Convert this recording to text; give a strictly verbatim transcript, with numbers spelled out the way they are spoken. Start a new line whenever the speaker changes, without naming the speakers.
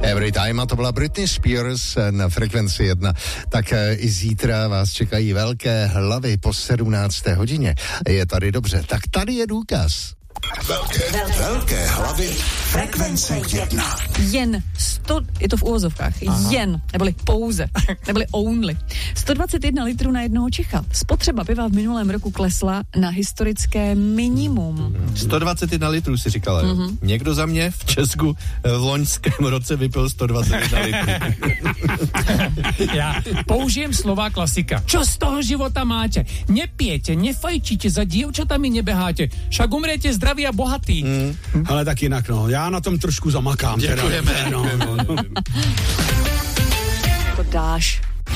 Every Time, a to byla Britney Spears na Frekvenci jedna. Tak i zítra vás čekají velké hlavy po sedmnácté hodině. Je tady dobře. Tak tady je důkaz.
Velké, velké, velké hlavy Frekvence jedna.
Jen sto, je to v úvozovkách, Aha. jen, neboli pouze, neboli only. sto dvacet jedna litrů na jednoho Čecha. Spotřeba piva v minulém roku klesla na historické minimum.
sto dvacet jedna litrů si říkala, jo? Mm-hmm. Někdo za mě v Česku v loňském roce vypil sto dvacet jedna litrů.
Ja použijem slova klasika. Čo z toho života máte? Nepijete, nefajčíte, za dievčatami nebeháte. Však umriete zdraví a bohatý.
Mm. Ale tak jinak, no. Já na tom trošku zamakám.
Děkujeme.
Teda. No, no, no.
To dáš.